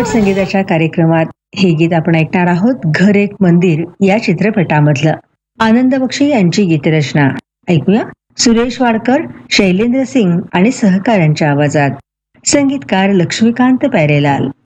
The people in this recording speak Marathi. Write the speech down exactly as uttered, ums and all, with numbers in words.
चित्रपट संगीताच्या कार्यक्रमात हे गीत आपण ऐकणार आहोत घर एक मंदिर या चित्रपटामधलं. आनंद बक्षी यांची गीतरचना. ऐकूया सुरेश वाडकर, शैलेंद्र सिंग आणि सहकाऱ्यांच्या आवाजात. संगीतकार लक्ष्मीकांत प्यारेलाल.